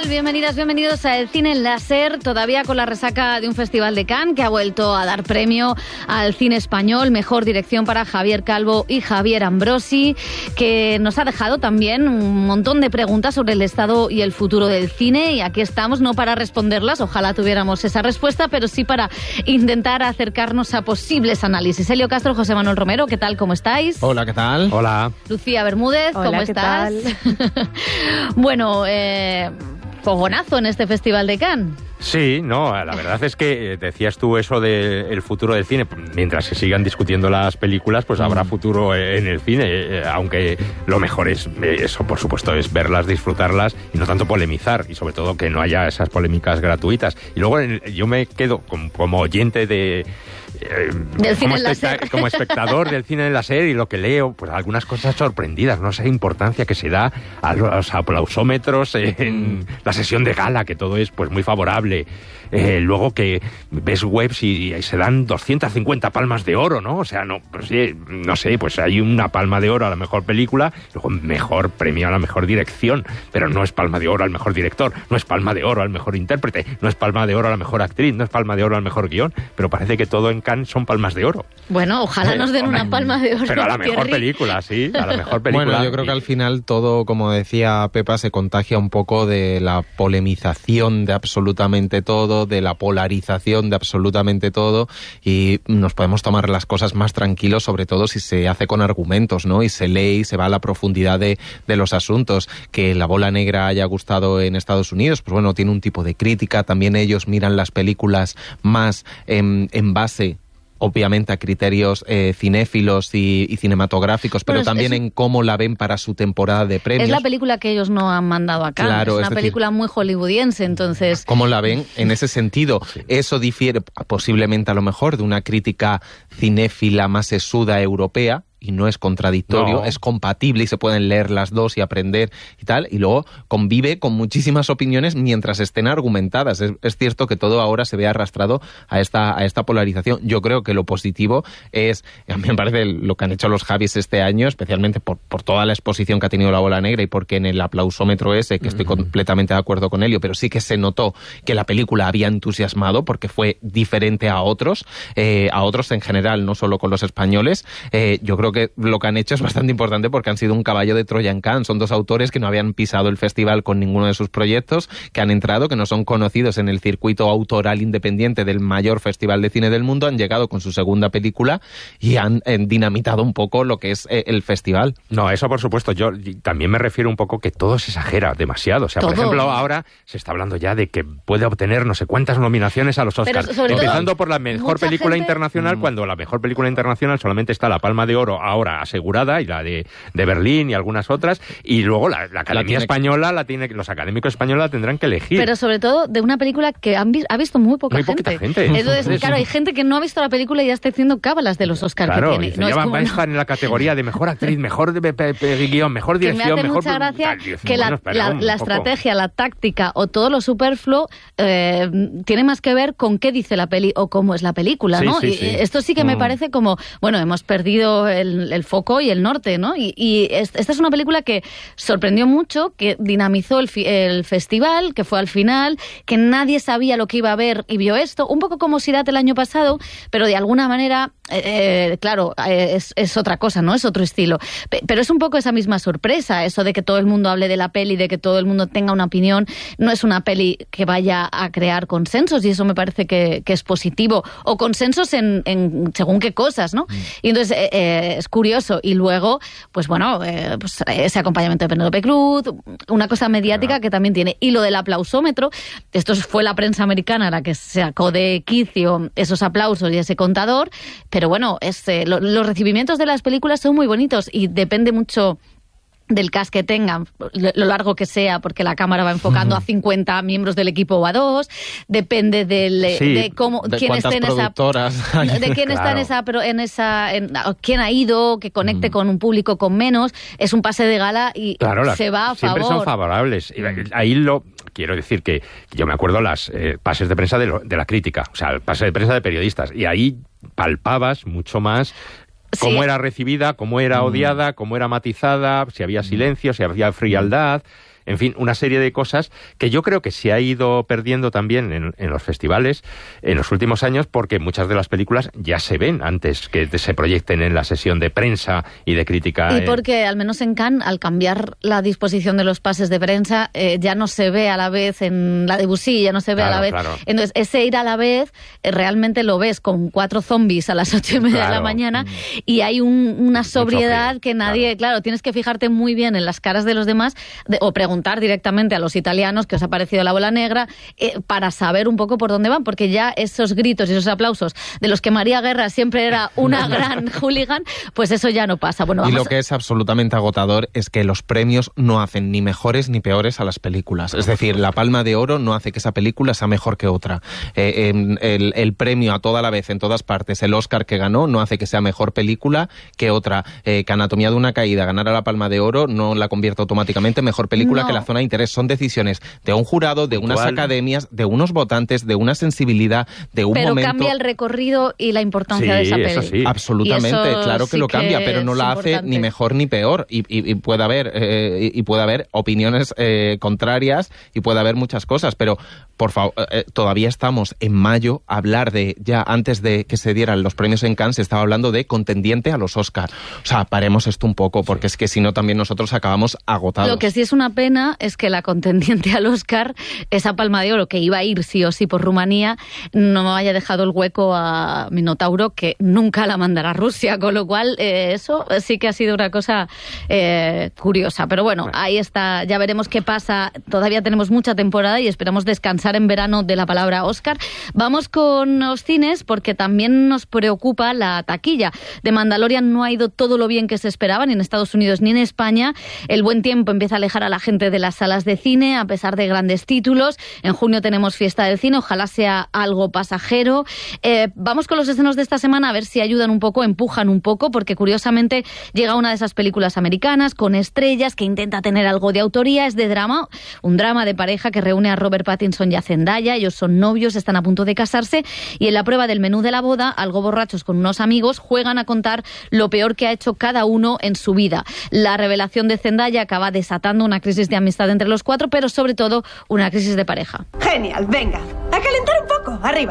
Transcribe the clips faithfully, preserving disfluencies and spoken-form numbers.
tal? Bienvenidas, bienvenidos a El Cine en la SER, todavía con la resaca de un festival de Cannes que ha vuelto a dar premio al cine español, mejor dirección para Javier Calvo y Javier Ambrosi, que nos ha dejado también un montón de preguntas sobre el estado y el futuro del cine, y aquí estamos no para responderlas, ojalá tuviéramos esa respuesta, pero sí para intentar acercarnos a posibles análisis. Elio Castro, José Manuel Romero, ¿qué tal? ¿Cómo estáis? Hola, ¿qué tal? Hola. Lucía Bermúdez, Hola, ¿cómo ¿qué estás? tal? Bueno, eh, fogonazo en este Festival de Cannes. Sí, no, la verdad es que eh, decías tú eso del futuro del cine. Mientras se sigan discutiendo las películas, pues habrá futuro en el cine, eh, aunque lo mejor es, eh, eso por supuesto, es verlas, disfrutarlas y no tanto polemizar, y sobre todo que no haya esas polémicas gratuitas. Y luego eh, yo me quedo como, como oyente de... Eh, del cine como, en la especta SER. como espectador del cine en la SER, y lo que leo, pues algunas cosas sorprendidas, no sé, importancia que se da a los aplausómetros en mm. la sesión de gala, que todo es pues muy favorable. Eh, luego que ves webs y, y se dan doscientas cincuenta palmas de oro, ¿no? O sea, no, pues, sí, no sé, pues hay una palma de oro a la mejor película, luego mejor premio a la mejor dirección, pero no es palma de oro al mejor director, no es palma de oro al mejor intérprete, no es palma de oro a la mejor actriz, no es palma de oro al mejor guión, pero parece que todo en Cannes son palmas de oro. Bueno, ojalá Eh, nos den hombre, una palma de oro. Pero a la mejor Thierry. película, sí, a la mejor película. Bueno, yo creo que al final todo, como decía Pepa, se contagia un poco de la polemización de absolutamente todo, de la polarización de absolutamente todo, y nos podemos tomar las cosas más tranquilos, sobre todo si se hace con argumentos, ¿no? Y se lee y se va a la profundidad de, de los asuntos. Que La Bola Negra haya gustado en Estados Unidos, pues bueno, tiene un tipo de crítica. También ellos miran las películas más en, en base, obviamente, a criterios eh, cinéfilos y, y cinematográficos, pero Bueno, es, también es, en cómo la ven para su temporada de premios. Es la película que ellos no han mandado a Cannes, Claro, es una es decir, película muy hollywoodiense, entonces... ¿Cómo la ven en ese sentido? Sí. Eso difiere posiblemente a lo mejor de una crítica cinéfila más sesuda europea, y no es contradictorio, No. es compatible y se pueden leer las dos y aprender y tal, y luego convive con muchísimas opiniones mientras estén argumentadas. Es, es cierto que todo ahora se ve arrastrado a esta, a esta polarización. Yo creo que lo positivo es, a mí me parece lo que han hecho los Javis este año, especialmente por, por toda la exposición que ha tenido La Bola Negra, y porque en el aplausómetro ese, que estoy completamente de acuerdo con Elio, pero sí que se notó que la película había entusiasmado porque fue diferente a otros, eh, a otros en general, no solo con los españoles. Eh, yo creo que que lo que han hecho es bastante importante porque han sido un caballo de Troya en Cannes. Son dos autores que no habían pisado el festival con ninguno de sus proyectos, que han entrado, que no son conocidos en el circuito autoral independiente del mayor festival de cine del mundo, han llegado con su segunda película y han eh, dinamitado un poco lo que es eh, el festival. No, eso por supuesto. Yo también me refiero un poco que todo se exagera demasiado. O sea, Todo. por ejemplo, ahora se está hablando ya de que puede obtener no sé cuántas nominaciones a los Oscars, empezando todo, por la mejor película gente... internacional, mm. cuando la mejor película internacional solamente está la Palma de Oro ahora asegurada, y la de, de Berlín y algunas otras, y luego la, la Academia la Española, la tiene, los académicos españoles la tendrán que elegir. Pero sobre todo de una película que han vi, ha visto muy poca muy gente. gente. Entonces, sí, claro, hay gente que no ha visto la película y ya está haciendo cábalas de los Oscars claro, que tiene. Dice, No, ya es va, como, va a estar no. en la categoría de mejor actriz, mejor de, de, de guión, mejor dirección, que me hace mejor... mucha gracia Ay, Dios, que bueno, la, espera, la, un la poco. estrategia, la táctica o todo lo superfluo eh, tiene más que ver con qué dice la peli o cómo es la película, sí, ¿no? Sí, y sí. esto sí que mm. me parece como, bueno, hemos perdido el, el foco y el norte, ¿no? Y, y esta es una película que sorprendió mucho, que dinamizó el, fi, el festival, que fue al final, que nadie sabía lo que iba a ver y vio esto, un poco como Sirat el año pasado, pero de alguna manera, eh, claro, eh, es, es otra cosa, ¿no? Es otro estilo. P- pero es un poco esa misma sorpresa, eso de que todo el mundo hable de la peli, de que todo el mundo tenga una opinión. No es una peli que vaya a crear consensos, y eso me parece que, que es positivo. O consensos en, en según qué cosas, ¿no? Mm. Y entonces eh, eh, es curioso. Y luego, pues bueno, eh, pues ese acompañamiento de Penélope Cruz, una cosa mediática claro. que también tiene. Y lo del aplausómetro, esto fue la prensa americana la que sacó de quicio esos aplausos y ese contador, pero bueno, es, eh, lo, los recibimientos de las películas son muy bonitos y depende mucho del cast que tengan, lo largo que sea, porque la cámara va enfocando uh-huh. a cincuenta miembros del equipo o a dos, depende del, sí, de cómo de quién esté en esa de quién claro. está en esa pero en esa en, quién ha ido, que conecte uh-huh. con un público con menos, es un pase de gala y claro, las, se va a siempre favor. Son favorables. Ahí lo quiero decir que yo me acuerdo las eh, pases de prensa de, lo, de la crítica, o sea, el pase de prensa de periodistas, y ahí palpabas mucho más cómo sí. era recibida, cómo era odiada, cómo era matizada, si había silencio, si había frialdad. en fin, una serie de cosas que yo creo que se ha ido perdiendo también en, en los festivales en los últimos años, porque muchas de las películas ya se ven antes que se proyecten en la sesión de prensa y de crítica. Y porque al menos en Cannes, al cambiar la disposición de los pases de prensa, eh, ya no se ve a la vez en la Debussy, ya no se ve claro, a la vez. Claro. Entonces, ese ir a la vez, eh, realmente lo ves con cuatro zombies a las ocho y media claro. de la mañana mm. y hay un, una sobriedad frío, que nadie, claro. claro, tienes que fijarte muy bien en las caras de los demás de, o preguntar directamente a los italianos qué os ha parecido La Bola Negra eh, para saber un poco por dónde van, porque ya esos gritos y esos aplausos de los que María Guerra siempre era una gran hooligan, pues eso ya no pasa. Bueno, y vamos lo que es absolutamente agotador es que los premios no hacen ni mejores ni peores a las películas. Es decir, la Palma de Oro no hace que esa película sea mejor que otra. Eh, eh, el, el premio a toda la vez, en todas partes, el Oscar que ganó, no hace que sea mejor película que otra. Eh, que Anatomía de una caída ganara la Palma de Oro no la convierte automáticamente en mejor película no. que La zona de interés. Son decisiones de un jurado, de unas ¿Cuál? academias, de unos votantes, de una sensibilidad, de un pero momento... Pero cambia el recorrido y la importancia sí, de esa película. Sí. Absolutamente, eso claro que sí lo cambia, que pero no la importante. hace ni mejor ni peor. Y, y, y puede haber eh, y puede haber opiniones eh, contrarias y puede haber muchas cosas, pero por favor, eh, todavía estamos en mayo. Hablar de, ya antes de que se dieran los premios en Cannes, se estaba hablando de contendiente a los Oscar. O sea, paremos esto un poco, porque sí. es que si no también nosotros acabamos agotados. Lo que sí es una pena es que la contendiente al Oscar, esa Palma de Oro que iba a ir sí o sí por Rumanía, no haya dejado el hueco a Minotauro, que nunca la mandará a Rusia, con lo cual eh, eso sí que ha sido una cosa eh, curiosa. Pero bueno, bueno, ahí está, ya veremos qué pasa. Todavía tenemos mucha temporada y esperamos descansar en verano de la palabra Oscar. Vamos con los cines, porque también nos preocupa la taquilla. De Mandalorian no ha ido todo lo bien que se esperaba, ni en Estados Unidos ni en España. El buen tiempo empieza a alejar a la gente de las salas de cine, a pesar de grandes títulos. En junio tenemos fiesta del cine, ojalá sea algo pasajero. Eh, vamos con los estrenos de esta semana a ver si ayudan un poco, empujan un poco, porque curiosamente llega una de esas películas americanas con estrellas que intenta tener algo de autoría. Es de drama, un drama de pareja que reúne a Robert Pattinson y a Zendaya. Ellos son novios, están a punto de casarse y en la prueba del menú de la boda, algo borrachos con unos amigos, juegan a contar lo peor que ha hecho cada uno en su vida. La revelación de Zendaya acaba desatando una crisis de amistad entre los cuatro, pero sobre todo una crisis de pareja. Genial, venga, a calentar un poco, arriba.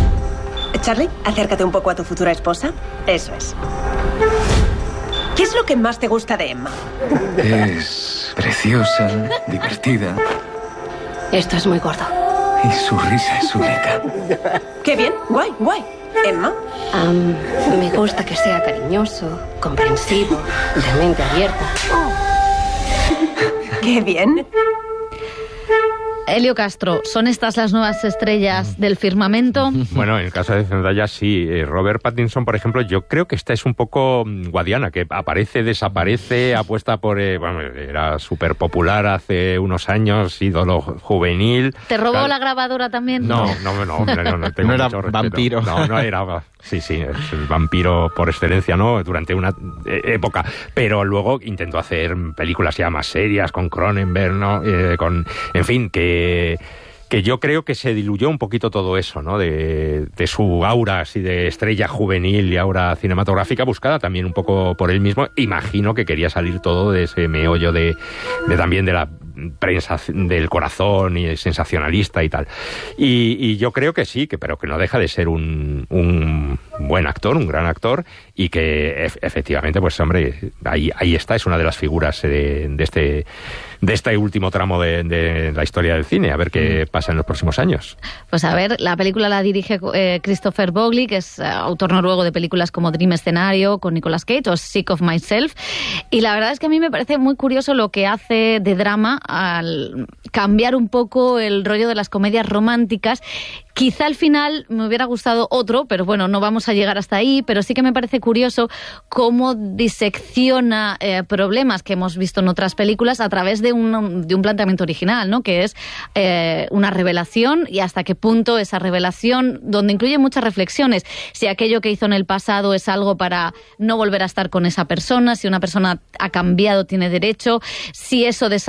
Charlie, acércate un poco a tu futura esposa. Eso es. ¿Qué es lo que más te gusta de Emma? Es preciosa, divertida. Esto es muy gordo. Y su risa es única. Qué bien, guay, guay. ¿Emma? Um, me gusta que sea cariñoso, comprensivo, de mente abierta. Qué bien. Elio Castro, ¿son estas las nuevas estrellas del firmamento? Bueno, en el caso de Zendaya sí. Robert Pattinson, por ejemplo, yo creo que esta es un poco guadiana, que aparece, desaparece, apuesta por... Eh, bueno, era súper popular hace unos años, ídolo juvenil. ¿Te robó Claro. la grabadora también? No, no, no, hombre, no, no, tengo No era mucho respeto. vampiro. No, no era... Sí, sí, es el vampiro por excelencia, ¿no? Durante una eh, época. Pero luego intentó hacer películas ya más serias, con Cronenberg, ¿no? Eh, con, en fin, que... que yo creo que se diluyó un poquito todo eso, ¿no? De, de su aura así de estrella juvenil y aura cinematográfica, buscada también un poco por él mismo. Imagino que quería salir todo de ese meollo de, de también de la prensa del corazón y sensacionalista y tal. Y, y yo creo que sí, que pero que no deja de ser un, un buen actor, un gran actor, y que ef- efectivamente, pues hombre, ahí, ahí está, es una de las figuras de, de este de este último tramo de, de la historia del cine, a ver qué pasa en los próximos años. Pues a ver, la película la dirige eh, Christopher Bogli, que es eh, autor noruego de películas como Dream Escenario con Nicolas Cage o Sick of Myself, y la verdad es que a mí me parece muy curioso lo que hace de drama al cambiar un poco el rollo de las comedias románticas. Quizá al final me hubiera gustado otro, pero bueno, no vamos a llegar hasta ahí, pero sí que me parece curioso cómo disecciona eh, problemas que hemos visto en otras películas a través de un, de un planteamiento original, ¿no? Que es eh, una revelación y hasta qué punto esa revelación, donde incluye muchas reflexiones, si aquello que hizo en el pasado es algo para no volver a estar con esa persona, si una persona ha cambiado, tiene derecho, si eso desata el miedo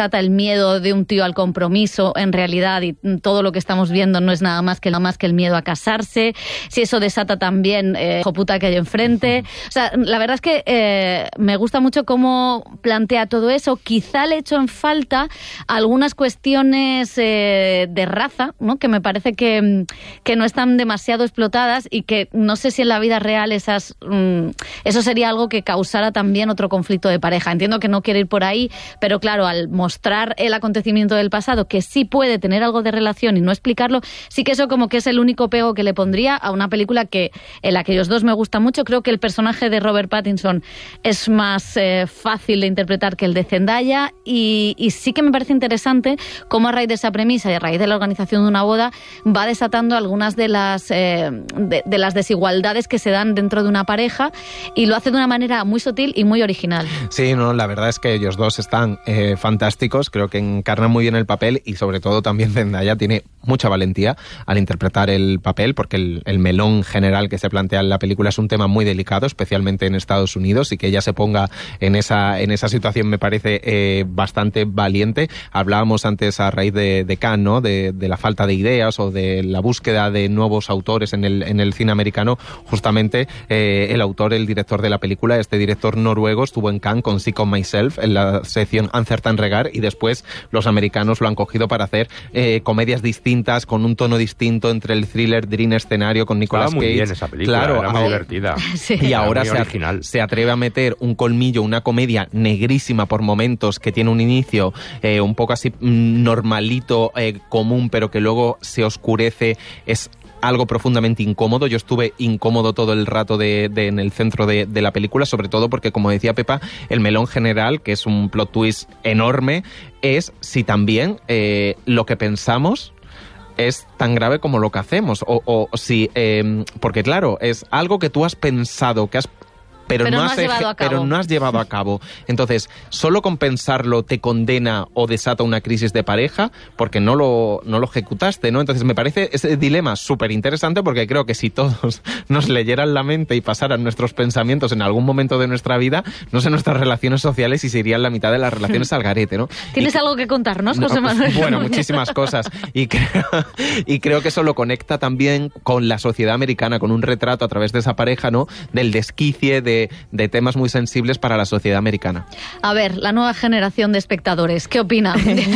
miedo de un tío al compromiso en realidad y todo lo que estamos viendo no es nada más que, nada más que el miedo a casarse, si eso desata también eh, hijo puta que hay enfrente. O sea, la verdad es que eh, me gusta mucho cómo plantea todo eso. Quizá le echo en falta algunas cuestiones eh, de raza, ¿no? Que me parece que, que no están demasiado explotadas y que no sé si en la vida real esas mm, eso sería algo que causara también otro conflicto de pareja. Entiendo que no quiere ir por ahí, pero claro, al mostrar el acontecimiento del pasado, que sí puede tener algo de relación y no explicarlo, sí que eso como que es el único pego que le pondría a una película que en la que ellos dos me gusta mucho. Creo que el personaje de Robert Pattinson es más eh, fácil de interpretar que el de Zendaya y, y sí que me parece interesante cómo a raíz de esa premisa y a raíz de la organización de una boda va desatando algunas de las, eh, de, de las desigualdades que se dan dentro de una pareja y lo hace de una manera muy sutil y muy original. Sí, no, la verdad es que ellos dos están eh, fantásticos, creo que encarnan muy bien el papel y sobre todo también Zendaya tiene mucha valentía al interpretar el papel porque el, el melón general que se plantea en la película es un tema muy delicado, especialmente en Estados Unidos, y que ella se ponga en esa, en esa situación me parece eh, bastante valiente. Hablábamos antes a raíz de, de Cannes, ¿no? de, de la falta de ideas o de la búsqueda de nuevos autores en el, en el cine americano. Justamente eh, el autor, el director de la película, este director noruego, estuvo en Cannes con Sick of Myself en la sección Uncertain Regard y después los americanos lo han cogido para hacer eh, comedias distintas con un tono distinto entre el thriller Dream escenario con Nicolas Estaba muy Cage. bien esa película, claro, era muy divertida. Sí. Y ahora se, original. se atreve a meter un colmillo, una comedia negrísima por momentos que tiene un inicio eh, un poco así normalito, eh, común, pero que luego se oscurece. Es algo profundamente incómodo. Yo estuve incómodo todo el rato de, de, en el centro de, de la película, sobre todo porque, como decía Pepa, el melón general, que es un plot twist enorme, es si también eh, lo que pensamos es tan grave como lo que hacemos. O, o si, eh, porque claro, es algo que tú has pensado, que has Pero, pero, no no has has llevado a cabo. pero no has llevado a cabo. Entonces, solo con pensarlo te condena o desata una crisis de pareja porque no lo, no lo ejecutaste, ¿no? Entonces, me parece ese dilema súper interesante porque creo que si todos nos leyeran la mente y pasaran nuestros pensamientos en algún momento de nuestra vida, no sé, nuestras relaciones sociales y se irían la mitad de las relaciones al garete, ¿no? ¿Tienes y, algo que contarnos, José no, Manuel? Bueno, muchísimas cosas. Y creo, y creo que eso lo conecta también con la sociedad americana, con un retrato a través de esa pareja, ¿no? Del desquicie, de de temas muy sensibles para la sociedad americana. A ver, la nueva generación de espectadores, ¿qué opina?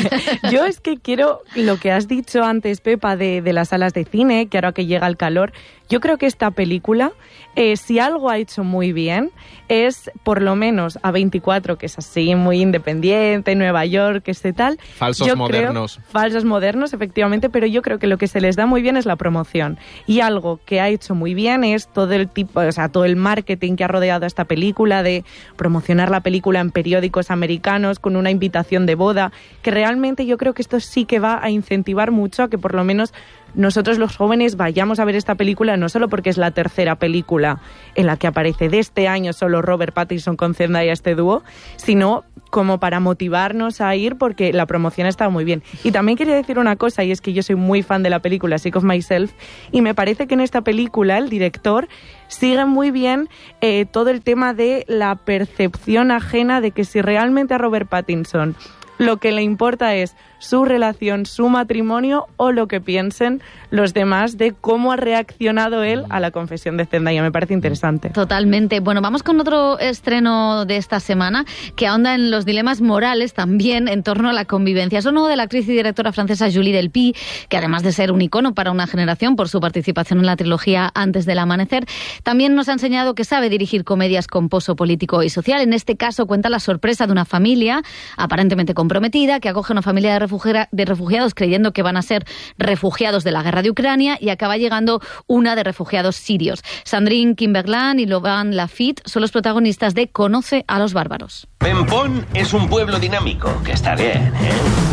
Yo es que quiero lo que has dicho antes, Pepa, de, de las salas de cine, que ahora que llega el calor, yo creo que esta película, eh, si algo ha hecho muy bien, es por lo menos A veinticuatro, que es así, muy independiente, Nueva York, este tal. Falsos yo modernos. Creo, falsos modernos, efectivamente, pero yo creo que lo que se les da muy bien es la promoción. Y algo que ha hecho muy bien es todo el tipo, o sea, todo el marketing que ha rodeado a esta película, de promocionar la película en periódicos americanos con una invitación de boda, que realmente yo creo que esto sí que va a incentivar mucho a que por lo menos nosotros los jóvenes vayamos a ver esta película, no solo porque es la tercera película en la que aparece de este año solo Robert Pattinson con Zendaya, este dúo, sino como para motivarnos a ir porque la promoción ha estado muy bien. Y también quería decir una cosa, y es que yo soy muy fan de la película Sick of Myself, y me parece que en esta película el director sigue muy bien eh, todo el tema de la percepción ajena de que si realmente a Robert Pattinson lo que le importa es su relación, su matrimonio o lo que piensen los demás de cómo ha reaccionado él a la confesión de Zendaya. Me parece interesante. Totalmente. Bueno, vamos con otro estreno de esta semana que ahonda en los dilemas morales también en torno a la convivencia. Es uno de la actriz y directora francesa Julie Delpy, que además de ser un icono para una generación por su participación en la trilogía Antes del amanecer, también nos ha enseñado que sabe dirigir comedias con poso político y social. En este caso cuenta la sorpresa de una familia aparentemente comprometida que acoge a una familia de refugiados de refugiados creyendo que van a ser refugiados de la guerra de Ucrania y acaba llegando una de refugiados sirios. Sandrine Kimball y Logan Lafitte son los protagonistas de Conoce a los bárbaros. Pempón es un pueblo dinámico, que está bien, ¿eh?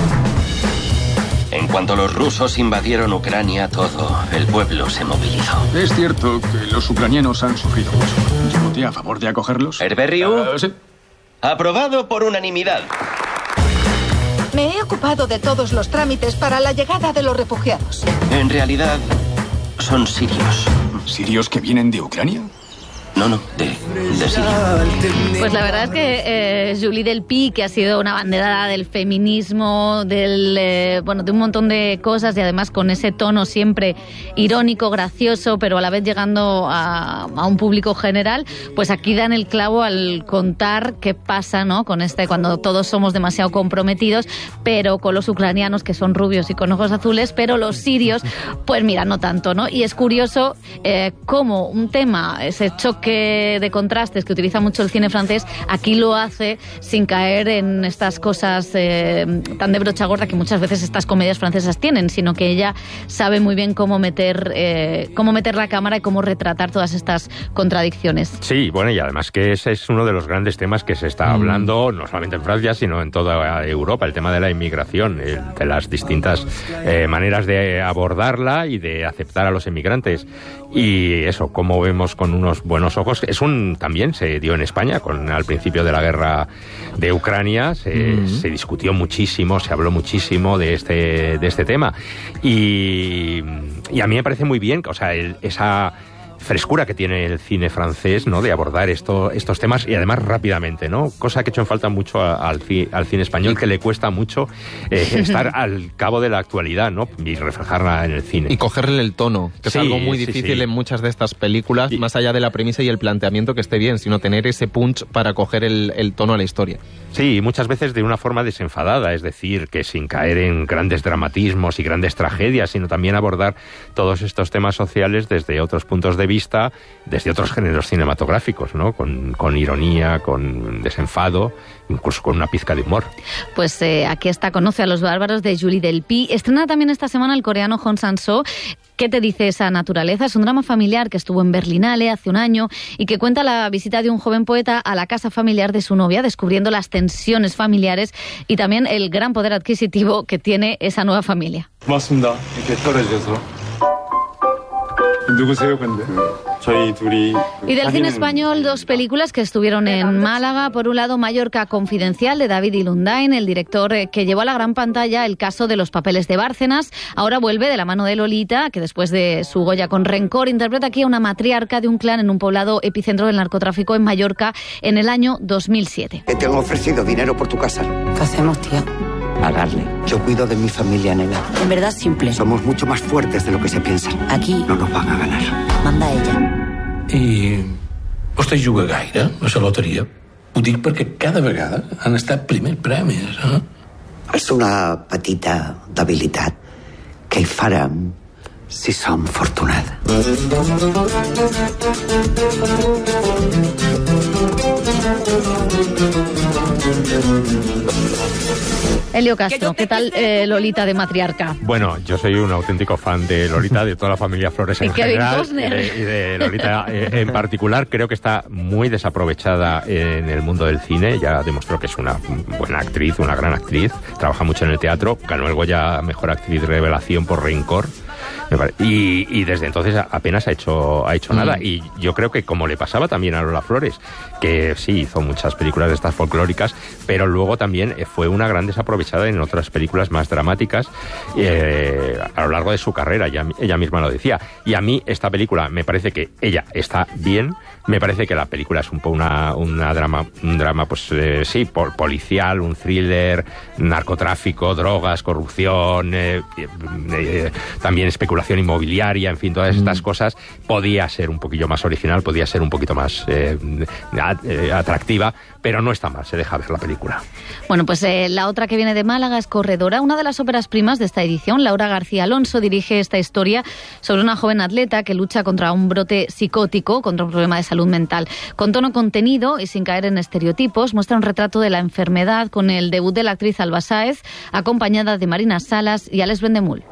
En cuanto los rusos invadieron Ucrania, todo el pueblo se movilizó. Es cierto que los ucranianos han sufrido mucho. ¿Yo voté a favor de acogerlos? ¿Herberriu? Uh, sí. Aprobado por unanimidad. Me he ocupado de todos los trámites para la llegada de los refugiados. En realidad, son sirios. ¿Sirios que vienen de Ucrania? No, no, de, de Siria. Pues la verdad es que eh, Julie Delpy, que ha sido una banderada del feminismo, del eh, bueno, de un montón de cosas, y además con ese tono siempre irónico, gracioso, pero a la vez llegando a, a un público general, pues aquí dan el clavo al contar qué pasa, ¿no? Con este, cuando todos somos demasiado comprometidos, pero con los ucranianos, que son rubios y con ojos azules, pero los sirios, pues mira, no tanto, ¿no? Y es curioso eh, cómo un tema, ese choque de contrastes que utiliza mucho el cine francés, aquí lo hace sin caer en estas cosas eh, tan de brocha gorda que muchas veces estas comedias francesas tienen, sino que ella sabe muy bien cómo meter eh, cómo meter la cámara y cómo retratar todas estas contradicciones. Sí, bueno, y además que ese es uno de los grandes temas que se está mm. hablando, no solamente en Francia, sino en toda Europa, el tema de la inmigración, el, de las distintas eh, maneras de abordarla y de aceptar a los inmigrantes. Y eso, como vemos con unos buenos ojos, es un también se dio en España, con al principio de la guerra de Ucrania, se, mm. se discutió muchísimo, se habló muchísimo de este, de este tema. Y, y a mí me parece muy bien, o sea, el, esa frescura que tiene el cine francés, ¿no?, de abordar esto, estos temas, y además rápidamente, ¿no? Cosa que he hecho en falta mucho a, al, al cine español, que le cuesta mucho eh, estar al cabo de la actualidad, ¿no?, y reflejarla en el cine. Y cogerle el tono, que sí, es algo muy sí, difícil sí. en muchas de estas películas, y más allá de la premisa y el planteamiento que esté bien, sino tener ese punch para coger el, el tono a la historia. Sí, muchas veces de una forma desenfadada, es decir, que sin caer en grandes dramatismos y grandes tragedias, sino también abordar todos estos temas sociales desde otros puntos de vista, desde otros géneros cinematográficos, ¿no? Con, con ironía, con desenfado, incluso con una pizca de humor. Pues eh, aquí está Conoce a los bárbaros, de Julie Delpy. Estrena también esta semana el coreano Hong Sang-soo. ¿Qué te dice esa naturaleza? Es un drama familiar que estuvo en Berlinale hace un año y que cuenta la visita de un joven poeta a la casa familiar de su novia, descubriendo las tensiones familiares y también el gran poder adquisitivo que tiene esa nueva familia. 고맙습니다. 이렇게 떨어져서. 누구세요, 근데? 저희 둘이. Y del cine español, dos películas que estuvieron en Málaga. Por un lado, Mallorca Confidencial, de David Ilundain, el director que llevó a la gran pantalla el caso de los papeles de Bárcenas. Ahora vuelve de la mano de Lolita, que después de su Goya con Rencor, interpreta aquí a una matriarca de un clan en un poblado epicentro del narcotráfico en Mallorca en el año dos mil siete. Te han ofrecido dinero por tu casa. ¿Qué hacemos, tía? Pagarle. Yo cuido de mi familia, nena. En verdad, simple. Somos mucho más fuertes de lo que se piensa. Aquí no nos van a ganar. Manda ella. I vostè juga gaire a la loteria? Ho dic perquè cada vegada han estat primers premis, eh? És una petita debilitat que hi farem si som fortunats. Elio Castro, ¿qué tal eh, Lolita de matriarca? Bueno, yo soy un auténtico fan de Lolita, de toda la familia Flores en general, y de, y de Lolita eh, en particular. Creo que está muy desaprovechada en el mundo del cine. Ya demostró que es una buena actriz, una gran actriz. Trabaja mucho en el teatro. Ganó el Goya a Mejor Actriz Revelación por Rencor. Y, y desde entonces apenas ha hecho ha hecho mm. nada. Y yo creo que, como le pasaba también a Lola Flores, que sí hizo muchas películas de estas folclóricas, pero luego también fue una gran desaprovechada en otras películas más dramáticas eh, a lo largo de su carrera. Ella, ella misma lo decía. Y a mí esta película me parece que ella está bien. Me parece que la película es un poco una, una drama, un drama, pues eh, sí, pol policial, un thriller, narcotráfico, drogas, corrupción, eh, eh, también especulación inmobiliaria, en fin, todas estas mm. cosas. Podía ser un poquillo más original, podía ser un poquito más eh, atractiva, pero no está mal, se deja ver la película. Bueno, pues eh, la otra que viene de Málaga es Corredora, una de las óperas primas de esta edición. Laura García Alonso dirige esta historia sobre una joven atleta que lucha contra un brote psicótico, contra un problema de salud mental. Con tono contenido y sin caer en estereotipos, muestra un retrato de la enfermedad con el debut de la actriz Alba Sáez, acompañada de Marina Salas y Alex Vendemul.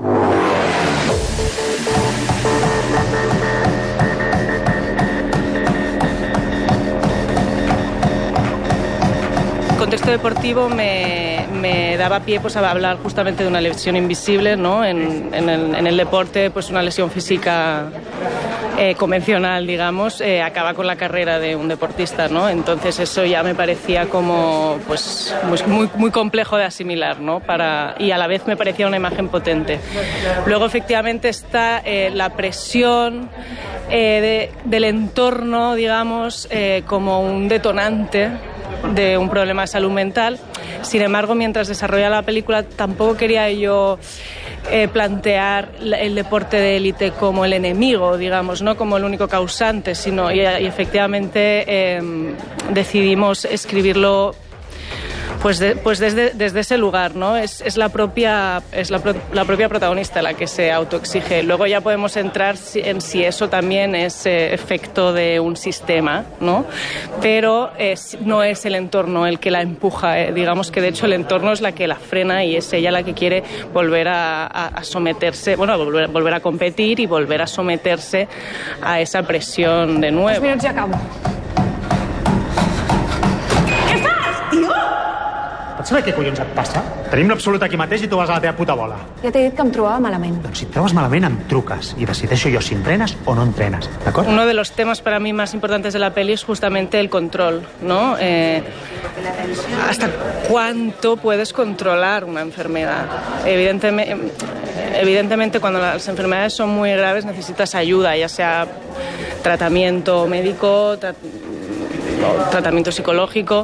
El contexto deportivo me, me daba pie, pues, a hablar justamente de una lesión invisible, ¿no? En, en, el, en el deporte, pues una lesión física eh, convencional, digamos, eh, acaba con la carrera de un deportista, ¿no? Entonces eso ya me parecía como, pues, pues muy, muy complejo de asimilar, ¿no? Para, y a la vez me parecía una imagen potente. Luego, efectivamente, está eh, la presión eh, de, del entorno, digamos, eh, como un detonante de un problema de salud mental. Sin embargo, mientras desarrollaba la película, tampoco quería yo eh, plantear el deporte de élite como el enemigo, digamos, no como el único causante, sino y, y efectivamente eh, decidimos escribirlo pues, de, pues desde, desde ese lugar, ¿no? Es, es la propia es la, pro, la propia protagonista la que se autoexige. Luego ya podemos entrar en si eso también es eh, efecto de un sistema, ¿no? Pero es, no es el entorno el que la empuja, eh. digamos que de hecho el entorno es la que la frena y es ella la que quiere volver a, a, a someterse, bueno, volver, volver a competir y volver a someterse a esa presión de nuevo. Dos minuts i acabo. Pots saber què collons et passa? Tenim l'absolut aquí mateix i tu vas a la teva puta bola. Ja t'he dit que em trobava malament. Doncs si et trobes malament em truques i decideixo jo si entrenes o no entrenes, ¿d'acord? Uno de los temas para mí más importantes de la peli es justamente el control, ¿no? Eh, ¿Hasta cuánto puedes controlar una enfermedad? Evidentemente, evidentemente cuando las enfermedades son muy graves necesitas ayuda, ya sea tratamiento médico, tra- o tratamiento psicológico.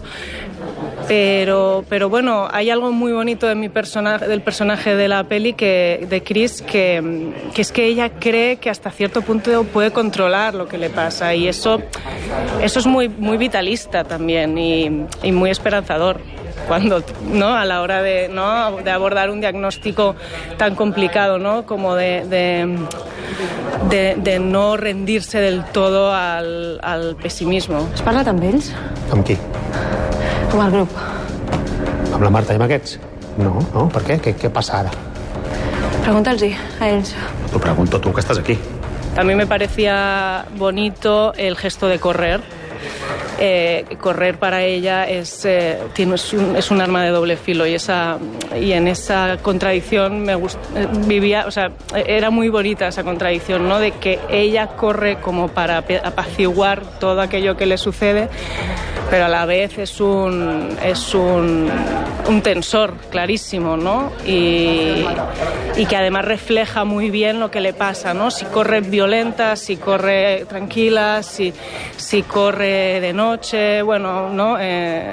Pero, pero bueno, hay algo muy bonito de mi personaje, del personaje de la peli, que, de Chris, que, que es que ella cree que hasta cierto punto puede controlar lo que le pasa y eso, eso es muy, muy vitalista también y, y muy esperanzador. Cuando, ¿no? A la hora de, ¿no? de abordar un diagnóstico tan complicado, ¿no? Como de, de, de, de no rendirse del todo al, al pesimismo. Has parlat amb ells? Amb qui? Com el grup. Amb la Marta i amb aquests? No, no, per què? Què, què passa ara? Pregunta'ls-hi a ells. T'ho pregunto tu, que estàs aquí. También me parecía bonito el gesto de correr. Eh, correr para ella es, eh, tiene, es, un, es un arma de doble filo y, esa, y en esa contradicción me gust, eh, vivía, o sea, era muy bonita esa contradicción, ¿no? De que ella corre como para apaciguar todo aquello que le sucede, pero a la vez es un, es un, un tensor clarísimo, ¿no? Y, y que además refleja muy bien lo que le pasa, ¿no? Si corre violenta, si corre tranquila, si, si corre de noche, bueno, ¿no? Eh,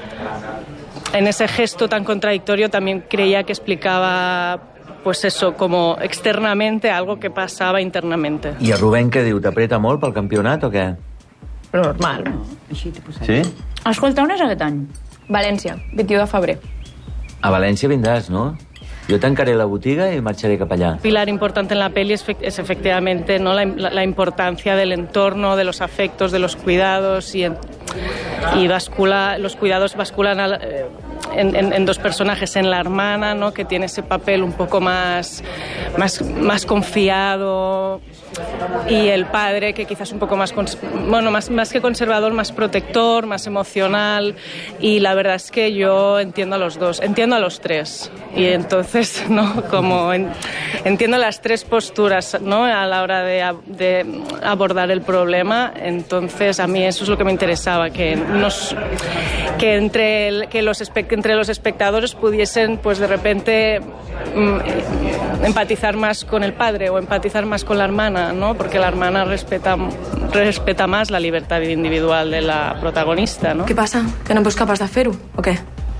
en ese gesto tan contradictorio también creía que explicaba, pues eso, como externamente algo que pasaba internamente. I el Rubén què diu? T'apreta molt pel campionat o què? Però normal. Sí? Escolta, on és aquest any? València, vint-i-u de febrer. A València vindràs, no? Jo tancaré la botiga y marcharé cap allá. Un pilar importante en la peli es, es efectivamente, ¿no? la, la, la importancia del entorno, de los afectos, de los cuidados y, en, y bascula, los cuidados basculan a, en, en, en dos personajes, en la hermana, ¿no? Que tiene ese papel un poco más, más, más confiado, y el padre que quizás un poco más, bueno, más, más que conservador, más protector, más emocional, y la verdad es que yo entiendo a los dos, entiendo a los tres, y entonces, ¿no? Como en, entiendo las tres posturas, ¿no? A la hora de, de abordar el problema, entonces a mí eso es lo que me interesaba, que nos, que entre el, que los entre los espectadores pudiesen, pues de repente mm, empatizar más con el padre o empatizar más con la hermana, ¿no? Porque la hermana respeta, respeta más la libertad individual de la protagonista, ¿no? Què passa? Que no em veus capaç de fer-ho, o què?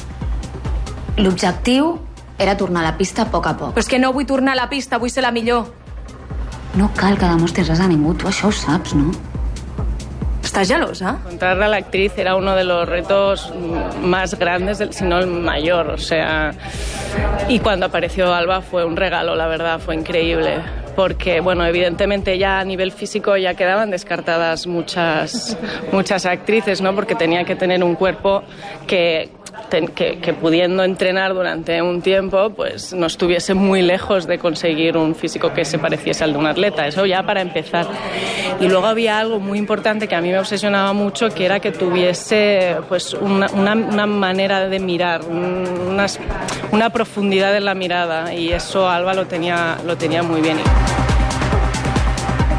L'objectiu era tornar a la pista a poc a poc. Però és que no vull tornar a la pista, vull ser la millor. No cal que demostris res a ningú, tu això ho saps, no? ¿Estás gelosa? Encontrar a la actriz era uno de los retos más grandes, si no el mayor, o sea, y cuando apareció Alba fue un regalo, la verdad, fue increíble, porque, bueno, evidentemente ya a nivel físico ya quedaban descartadas muchas, muchas actrices, ¿no? Porque tenía que tener un cuerpo que... Que, que pudiendo entrenar durante un tiempo, pues no estuviese muy lejos de conseguir un físico que se pareciese al de un atleta, eso ya para empezar. Y luego había algo muy importante que a mí me obsesionaba mucho, que era que tuviese pues una, una, una manera de mirar, una, una profundidad en la mirada, y eso Alba lo tenía, lo tenía muy bien.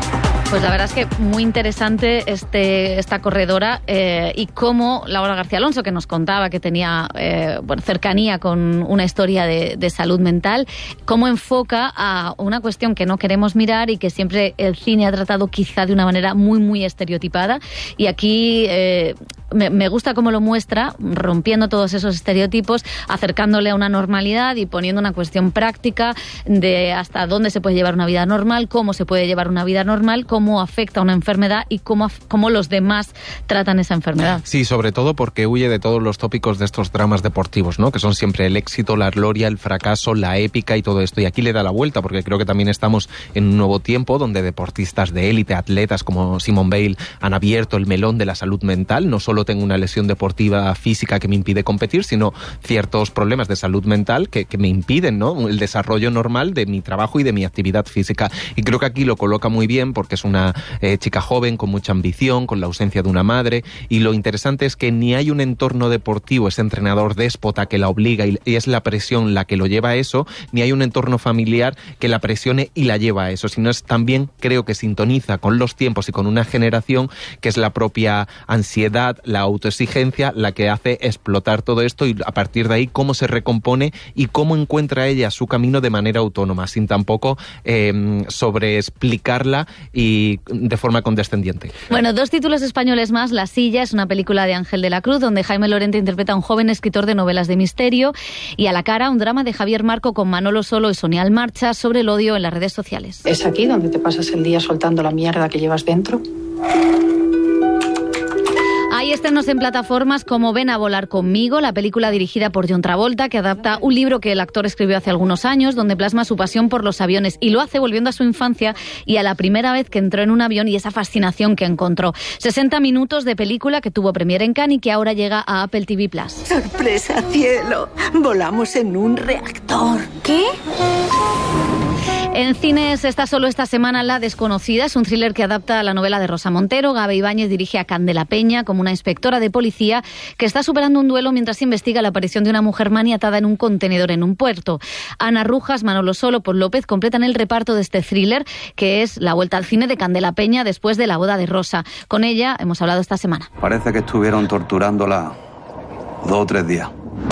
Pues la verdad es que muy interesante este, esta corredora eh, y cómo Laura García Alonso, que nos contaba que tenía eh, bueno, cercanía con una historia de, de salud mental, cómo enfoca a una cuestión que no queremos mirar y que siempre el cine ha tratado quizá de una manera muy, muy estereotipada. Y aquí eh, me, me gusta cómo lo muestra, rompiendo todos esos estereotipos, acercándole a una normalidad y poniendo una cuestión práctica de hasta dónde se puede llevar una vida normal, cómo se puede llevar una vida normal, cómo afecta una enfermedad y cómo, cómo los demás tratan esa enfermedad. Sí, sobre todo porque huye de todos los tópicos de estos dramas deportivos, ¿no? Que son siempre el éxito, la gloria, el fracaso, la épica y todo esto. Y aquí le da la vuelta, porque creo que también estamos en un nuevo tiempo donde deportistas de élite, atletas como Simone Bale, han abierto el melón de la salud mental. No solo tengo una lesión deportiva física que me impide competir, sino ciertos problemas de salud mental que, que me impiden, ¿no?, el desarrollo normal de mi trabajo y de mi actividad física. Y creo que aquí lo coloca muy bien porque es una eh, chica joven con mucha ambición, con la ausencia de una madre, y lo interesante es que ni hay un entorno deportivo, ese entrenador déspota que la obliga y, y es la presión la que lo lleva a eso, ni hay un entorno familiar que la presione y la lleva a eso, sino es también, creo que sintoniza con los tiempos y con una generación que es la propia ansiedad, la autoexigencia, la que hace explotar todo esto, y a partir de ahí cómo se recompone y cómo encuentra ella su camino de manera autónoma, sin tampoco eh, sobreexplicarla y de forma condescendiente. Bueno, dos títulos españoles más. La silla es una película de Ángel de la Cruz, donde Jaime Lorente interpreta a un joven escritor de novelas de misterio, y A la cara, un drama de Javier Marco con Manolo Solo y Sonia Almarcha sobre el odio en las redes sociales. ¿Es aquí donde te pasas el día soltando la mierda que llevas dentro? Hay estrenos en plataformas como Ven a volar conmigo, la película dirigida por John Travolta, que adapta un libro que el actor escribió hace algunos años, donde plasma su pasión por los aviones, y lo hace volviendo a su infancia y a la primera vez que entró en un avión y esa fascinación que encontró. sesenta minutos de película que tuvo premiere en Cannes y que ahora llega a Apple T V Plus. ¡Sorpresa, cielo! Volamos en un reactor. ¿Qué? En cines está solo esta semana La desconocida, es un thriller que adapta a la novela de Rosa Montero. Gabe Ibáñez dirige a Candela Peña como una inspectora de policía que está superando un duelo mientras investiga la aparición de una mujer maniatada en un contenedor en un puerto. Ana Rujas, Manolo Solo, Paul López completan el reparto de este thriller, que es la vuelta al cine de Candela Peña después de la boda de Rosa. Con ella hemos hablado esta semana. Parece que estuvieron torturándola dos o tres días.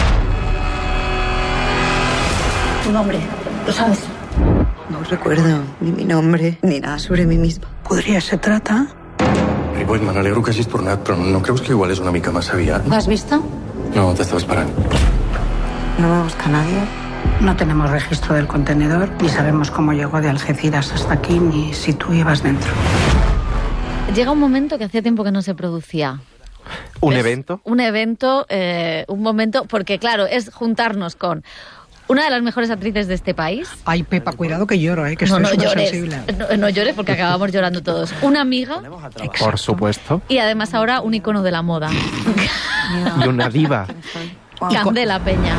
Tu nombre, ¿lo sabes? No recuerdo ni mi nombre, ni nada sobre mí misma. Podria ser trata? Ripoll, me n'alegro que hagis tornat, però no creus que igual és una mica massa aviat? ¿Lo has visto? No, t'estava esperant. No me busca nadie. No tenemos registro del contenedor, ni sabemos cómo llegó de Algeciras hasta aquí, ni si tú ibas dentro. Llega un momento que hacía tiempo que no se producía. ¿Un es evento? Un evento, eh, un momento, porque claro, es juntarnos con una de las mejores actrices de este país. Ay, Pepa, cuidado que lloro, ¿eh? Que no, estoy no súper llores, sensible. no, no llores porque acabamos llorando todos. Una amiga. Por supuesto. Y además ahora un icono de la moda. Y una diva. Candela Peña.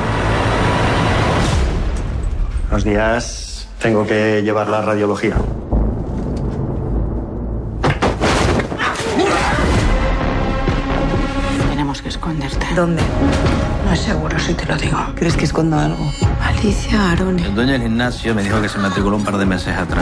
Buenos días. Tengo que llevar la radiología. Tenemos que esconderte. ¿Dónde? No es seguro si te lo digo. ¿Crees que escondo algo? Alicia Arone. El dueño del gimnasio me dijo que se matriculó un par de meses atrás.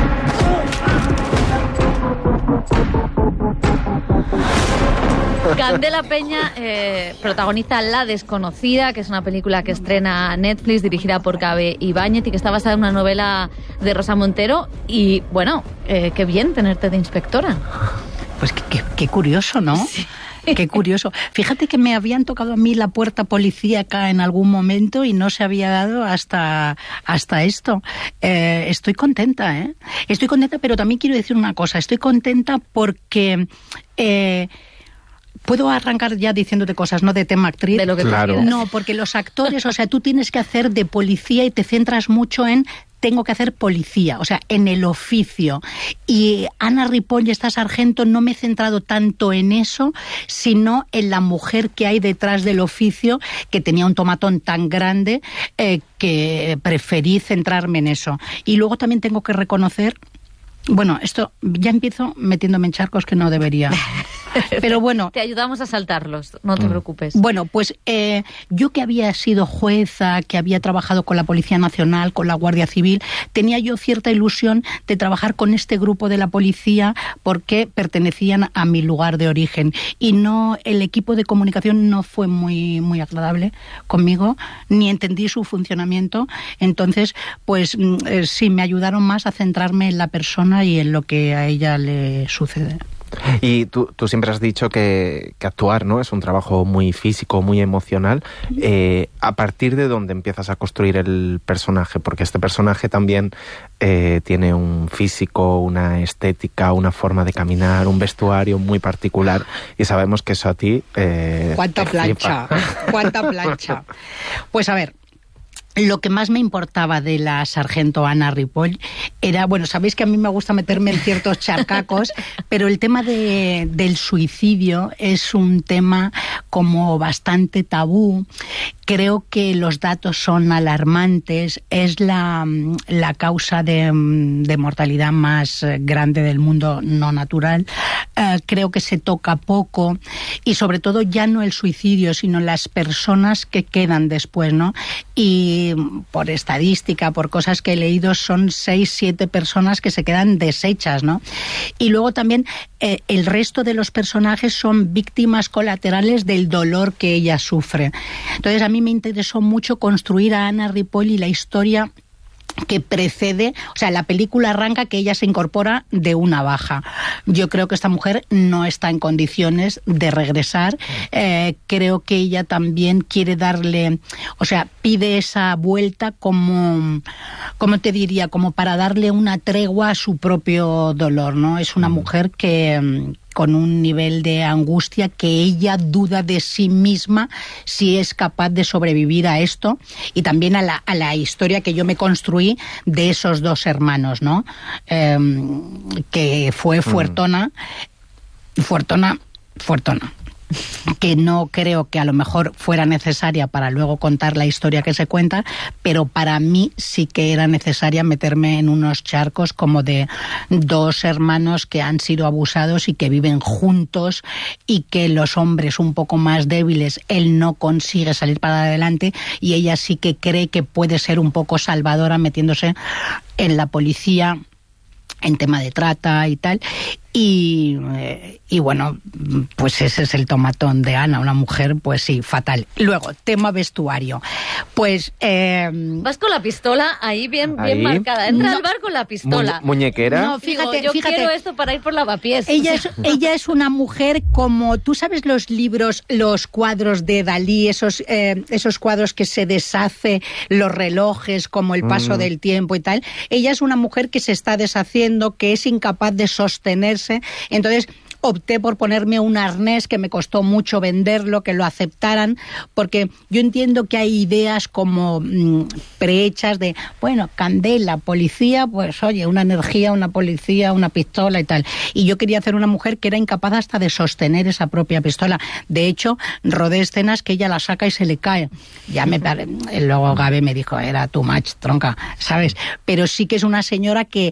Candela Peña eh, protagoniza La desconocida, que es una película que estrena Netflix, dirigida por Gabe Ibáñez y que está basada en una novela de Rosa Montero. Y bueno, eh, qué bien tenerte de inspectora. Pues qué, qué, qué curioso, ¿no? Sí. Qué curioso. Fíjate que me habían tocado a mí la puerta policíaca en algún momento y no se había dado hasta, hasta esto. Eh, estoy contenta, ¿eh? Estoy contenta, pero también quiero decir una cosa. Estoy contenta porque... Eh, Puedo arrancar ya diciéndote cosas, no de tema actriz. De lo que claro. No, porque los actores, o sea, tú tienes que hacer de policía y te centras mucho en tengo que hacer policía, o sea, en el oficio. Y Ana Ripoll, esta sargento, no me he centrado tanto en eso, sino en la mujer que hay detrás del oficio, que tenía un tomatón tan grande eh, que preferí centrarme en eso. Y luego también tengo que reconocer Bueno, esto ya empiezo metiéndome en charcos que no debería. Pero bueno. Te ayudamos a saltarlos, no te preocupes. Bueno, pues eh, yo que había sido jueza, que había trabajado con la Policía Nacional, con la Guardia Civil, tenía yo cierta ilusión de trabajar con este grupo de la policía porque pertenecían a mi lugar de origen. Y no, el equipo de comunicación no fue muy, muy agradable conmigo, ni entendí su funcionamiento. Entonces, pues eh, sí, me ayudaron más a centrarme en la persona y en lo que a ella le sucede. Y tú, tú siempre has dicho que, que actuar, ¿no?, es un trabajo muy físico, muy emocional. Eh, ¿A partir de dónde empiezas a construir el personaje? Porque este personaje también eh, tiene un físico, una estética, una forma de caminar, un vestuario muy particular, y sabemos que eso a ti... Eh, ¡Cuánta plancha! ¡Cuánta plancha! Pues a ver... Lo que más me importaba de la sargento Ana Ripoll era, bueno, sabéis que a mí me gusta meterme en ciertos charcacos, pero el tema de, del suicidio es un tema como bastante tabú. Creo que los datos son alarmantes, es la, la causa de, de mortalidad más grande del mundo no natural. Uh, creo que se toca poco y sobre todo ya no el suicidio, sino las personas que quedan después, ¿no? Y por estadística, por cosas que he leído, son seis, siete personas que se quedan deshechas, ¿no? Y luego también eh, el resto de los personajes son víctimas colaterales del dolor que ella sufre. Entonces a mí me interesó mucho construir a Ana Ripoll y la historia que precede, o sea, la película arranca que ella se incorpora de una baja. Yo creo que esta mujer no está en condiciones de regresar. Eh, creo que ella también quiere darle, o sea, pide esa vuelta como, como te diría, como para darle una tregua a su propio dolor, ¿no? Es una mujer que... con un nivel de angustia que ella duda de sí misma si es capaz de sobrevivir a esto y también a la, a la historia que yo me construí de esos dos hermanos, ¿no? Eh, que fue Fuertona, Fuertona, Fuertona. que no creo que a lo mejor fuera necesaria para luego contar la historia que se cuenta, pero para mí sí que era necesaria meterme en unos charcos como de dos hermanos que han sido abusados y que viven juntos y que los hombres un poco más débiles, él no consigue salir para adelante y ella sí que cree que puede ser un poco salvadora metiéndose en la policía en tema de trata y tal. Y, eh, y bueno, pues ese es el tomatón de Ana, una mujer, pues sí, fatal. Luego, tema vestuario. Pues... Eh, vas con la pistola ahí bien, bien ahí. marcada. Entra No. al bar con la pistola. Mu- muñequera. No, fíjate, Digo, yo fíjate. quiero esto para ir por lavapiés. Ella es, ella es una mujer como... ¿Tú sabes los libros, los cuadros de Dalí, esos, eh, esos cuadros que se deshace, los relojes, como el paso Mm. del tiempo y tal? Ella es una mujer que se está deshaciendo, que es incapaz de sostenerse. Entonces opté por ponerme un arnés que me costó mucho venderlo, que lo aceptaran, porque yo entiendo que hay ideas como mmm, prehechas de, bueno, candela, policía, pues oye, una energía, una policía, una pistola y tal. Y yo quería hacer una mujer que era incapaz hasta de sostener esa propia pistola. De hecho, rodé escenas que ella la saca y se le cae. Ya me pare... Luego Gabe me dijo, era too much, tronca, ¿sabes? Pero sí que es una señora que...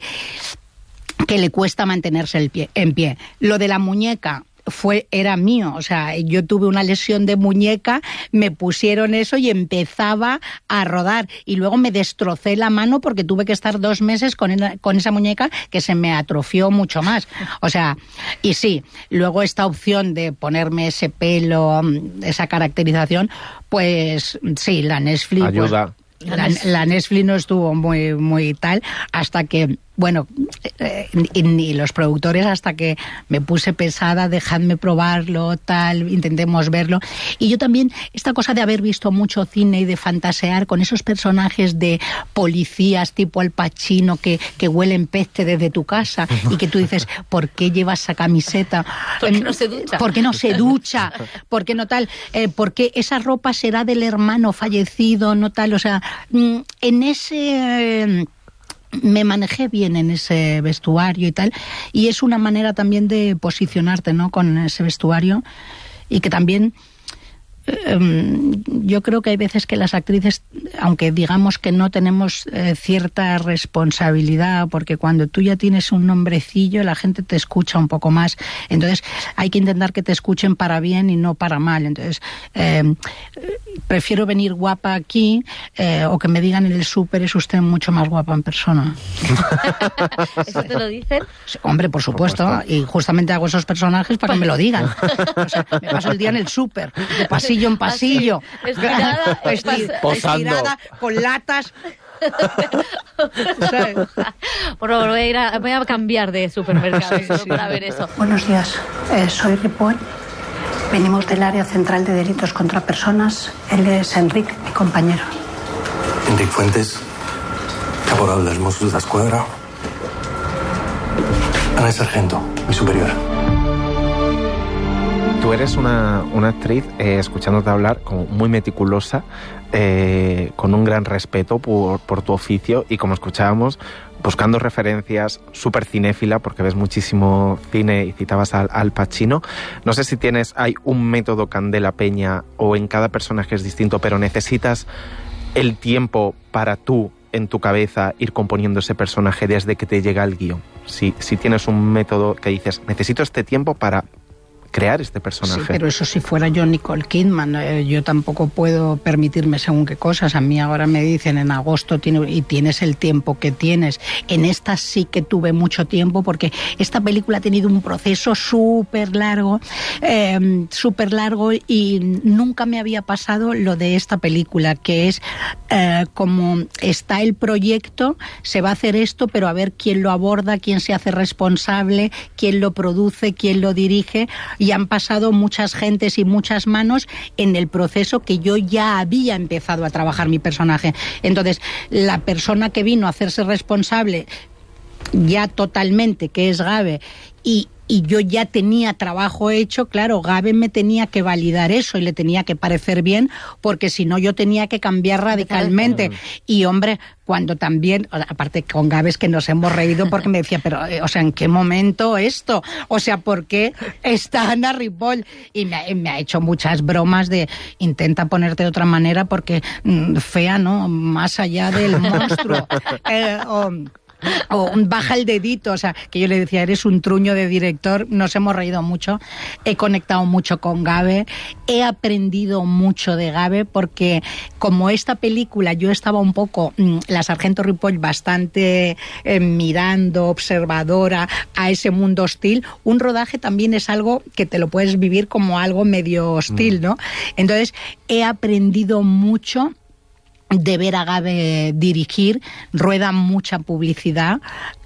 que le cuesta mantenerse el pie, en pie. Lo de la muñeca fue era mío, o sea, yo tuve una lesión de muñeca, me pusieron eso y empezaba a rodar y luego me destrocé la mano porque tuve que estar dos meses con, con esa muñeca que se me atrofió mucho más. O sea, y sí, luego esta opción de ponerme ese pelo, esa caracterización, pues sí, la Netflix... Ayuda. Pues, La, la Netflix no estuvo muy muy tal hasta que, bueno, eh, ni los productores, hasta que me puse pesada, dejadme probarlo, tal, intentemos verlo. Y yo también, esta cosa de haber visto mucho cine y de fantasear con esos personajes de policías tipo Al Pacino que, que huelen peste desde tu casa y que tú dices, ¿por qué llevas esa camiseta? ¿Por qué no se ducha? ¿Por qué no se ducha? ¿Por qué no tal? Eh, ¿Por qué esa ropa será del hermano fallecido? No tal, o sea, en ese... me manejé bien en ese vestuario y tal, y es una manera también de posicionarte, ¿no?, con ese vestuario, y que también yo creo que hay veces que las actrices, aunque digamos que no tenemos eh, cierta responsabilidad, porque cuando tú ya tienes un nombrecillo la gente te escucha un poco más, entonces hay que intentar que te escuchen para bien y no para mal. Entonces eh, prefiero venir guapa aquí eh, o que me digan en el súper, es usted mucho más guapa en persona. ¿Eso te lo dicen? Sí, hombre, por supuesto, por supuesto, y justamente hago esos personajes para que me lo digan. O sea, me paso el día en el súper, de pasillo en pasillo, así, estirada, Esti estirada con latas. Por favor, voy a, ir a, voy a cambiar de supermercado sí, solo sí. para ver eso. Buenos días, eh, soy Ripoll. Venimos del área central de delitos contra personas. Él es Enric, mi compañero. Enric Fuentes, caporal dels Mossos d'Esquadra. Ana Sargento, mi superior. Tú eres una, una actriz, eh, escuchándote hablar, como muy meticulosa, eh, con un gran respeto por, por tu oficio y, como escuchábamos, buscando referencias, súper cinéfila, porque ves muchísimo cine y citabas al, al Pacino. No sé si tienes, hay un método Candela Peña o en cada personaje es distinto, pero necesitas el tiempo para tú, en tu cabeza, ir componiendo ese personaje desde que te llega el guión. Si, si tienes un método que dices, necesito este tiempo para crear este personaje. Sí, pero eso si fuera yo Nicole Kidman, eh, yo tampoco puedo permitirme según qué cosas. A mí ahora me dicen en agosto tiene, y tienes el tiempo que tienes. En esta sí que tuve mucho tiempo porque esta película ha tenido un proceso súper largo, eh, súper largo y nunca me había pasado lo de esta película, que es eh, como está el proyecto, se va a hacer esto, pero a ver quién lo aborda, quién se hace responsable, quién lo produce, quién lo dirige. Y han pasado muchas gentes y muchas manos en el proceso que yo ya había empezado a trabajar mi personaje. Entonces, la persona que vino a hacerse responsable ya totalmente, que es Gabe, y, y yo ya tenía trabajo hecho, claro, Gabe me tenía que validar eso y le tenía que parecer bien, porque si no yo tenía que cambiar radicalmente. Y hombre, cuando también, aparte con Gabe es que nos hemos reído porque me decía, pero, o sea, ¿en qué momento esto? O sea, ¿por qué está Ana Ripoll? Y me, me ha hecho muchas bromas de, intenta ponerte de otra manera porque mmm, fea, ¿no? Más allá del monstruo. Eh, o, o baja el dedito, o sea, que yo le decía, eres un truño de director. Nos hemos reído mucho, he conectado mucho con Gabe, he aprendido mucho de Gabe, porque como esta película yo estaba un poco, la Sargento Ripoll, bastante eh, mirando, observadora a ese mundo hostil, un rodaje también es algo que te lo puedes vivir como algo medio hostil, ¿no? Entonces he aprendido mucho de ver a Gabe dirigir, rueda mucha publicidad